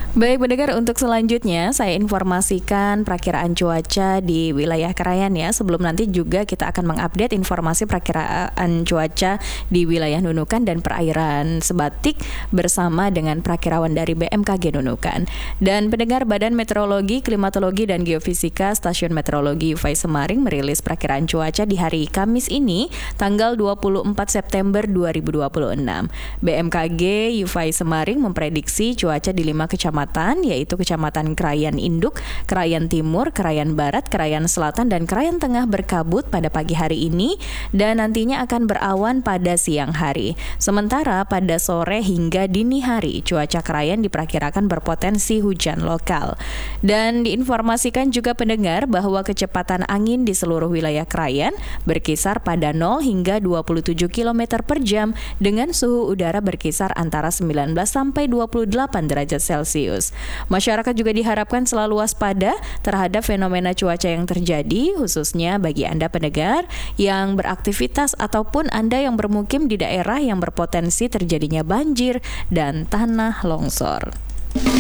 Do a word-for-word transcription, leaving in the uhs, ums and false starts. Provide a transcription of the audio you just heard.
Baik pendengar, untuk selanjutnya saya informasikan perakiraan cuaca di wilayah Krayan ya. Sebelum nanti juga kita akan mengupdate informasi perakiraan cuaca di wilayah Nunukan dan perairan Sebatik bersama dengan perakirawan dari B M K G Nunukan. Dan pendengar, Badan Meteorologi, Klimatologi dan Geofisika Stasiun Meteorologi U V A Semaring merilis perakiraan cuaca di hari Kamis ini tanggal dua puluh empat September dua ribu dua puluh enam. B M K G U V A Semaring memprediksi cuaca di lima kecamatan yaitu Kecamatan Krayan Induk, Krayan Timur, Krayan Barat, Krayan Selatan, dan Krayan Tengah berkabut pada pagi hari ini dan nantinya akan berawan pada siang hari. Sementara pada sore hingga dini hari cuaca Krayan diperkirakan berpotensi hujan lokal. Dan diinformasikan juga pendengar bahwa kecepatan angin di seluruh wilayah Krayan berkisar pada nol hingga dua puluh tujuh kilometer per jam dengan suhu udara berkisar antara sembilan belas sampai dua puluh delapan derajat Celcius. Masyarakat juga diharapkan selalu waspada terhadap fenomena cuaca yang terjadi, khususnya bagi Anda pendengar yang beraktivitas ataupun Anda yang bermukim di daerah yang berpotensi terjadinya banjir dan tanah longsor.